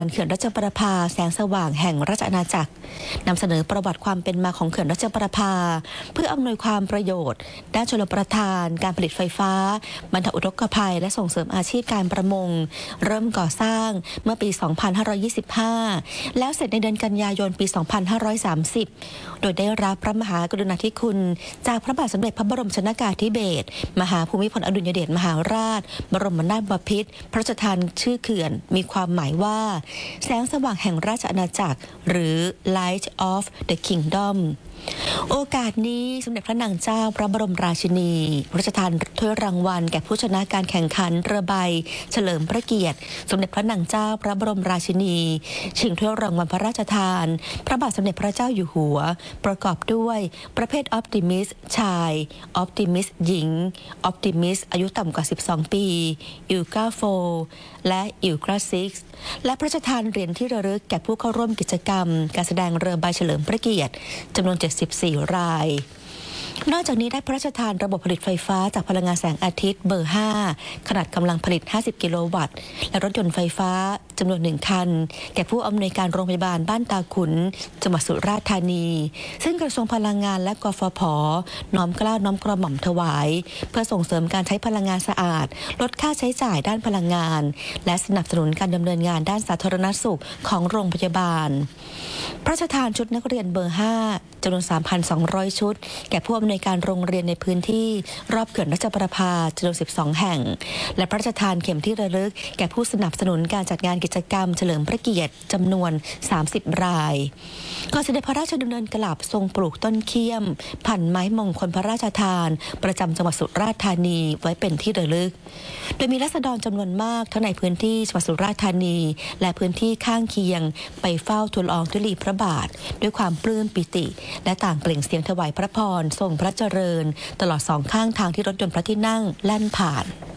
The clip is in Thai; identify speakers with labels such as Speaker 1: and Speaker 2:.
Speaker 1: เขื่อนราชประภาแสงสว่างแห่งราชอาณาจักรนำเสนอประวัติความเป็นมาของเขื่อนราชประภาเพื่ออำนวยความประโยชน์ด้านชลประทานการผลิตไฟฟ้าบรรเทาอุทกภัยและส่งเสริมอาชีพการประมงเริ่มก่อสร้างเมื่อปี 2525 แล้วเสร็จในเดือนกันยายนปี 2530 โดยได้รับพระมหากรุณาธิคุณจากพระบาทสมเด็จพระบรมชนกาธิเบศรมหาภูมิพลอดุลยเดชมหาราชบรมนาถบพิตรพระราชทานชื่อเขื่อนมีความหมายว่าแสงสว่างแห่งราชอาณาจักรหรือ Light of the Kingdom โอกาสนี้สมเด็จพระนางเจ้าพระบรมราชินีพระราชทานถ้วยรางวัลแก่ผู้ชนะการแข่งขันเรือใบเฉลิมพระเกียรติสมเด็จพระนางเจ้าพระบรมราชินีชิงถ้วยรางวัลพระราชทานพระบาทสมเด็จพระเจ้าอยู่หัวประกอบด้วยประเภท Optimist ชาย Optimist หญิง Optimist อายุต่ำกว่า 12 ปีอิลกาโฟและอิลกาซิกและพระราชทานเหรียญที่ระลึกแก่ผู้เข้าร่วมกิจกรรมการแสดงเรือใบเฉลิมพระเกียรติจำนวน74 รายนอกจากนี้ได้พระราชทานระบบผลิตไฟฟ้าจากพลังงานแสงอาทิตย์เบอร์ 5 ขนาดกำลังผลิต 50 กิโลวัตต์และรถยนต์ไฟฟ้าจำนวน 1 คันแก่ผู้อำนวยการโรงพยาบาลบ้านตาขุนจังหวัดสุราษฎร์ธานีซึ่งกระทรวงพลังงานและกฟผ.น้อมเกล้าน้อมกระหม่อมถวายเพื่อส่งเสริมการใช้พลังงานสะอาดลดค่าใช้จ่ายด้านพลังงานและสนับสนุนการดำเนินงานด้านสาธารณสุขของโรงพยาบาลพระราชทานชุดนักเรียนเบอร์ 5 จำนวน 3,200 ชุดแก่ผู้อำนวยการโรงเรียนในพื้นที่รอบเขื่อนราชประภาจำนวน 12 แห่งและพระราชทานเข็มที่ระลึกแก่ผู้สนับสนุนการจัดงานกิจกรรมเฉลิมพระเกียรติจำนวน 30 รายก่อนเสด็จพระราชดำเนินกลับทรงปลูกต้นเขี้ยมพันไม้มงคลพระราชทานประจำจังหวัดสุราษฎร์ธานีไว้เป็นที่ระลึกโดยมีราษฎรจำนวนมากทั้งในพื้นที่จังหวัดสุราษฎร์ธานีและพื้นที่ข้างเคียงไปเฝ้าทูลละอองธุลีพระบาทด้วยความปลื้มปิติและต่างเปล่งเสียงถวายพระพรทรงพระเจริญตลอดสองข้างทางที่รถยนต์พระที่นั่งแล่นผ่าน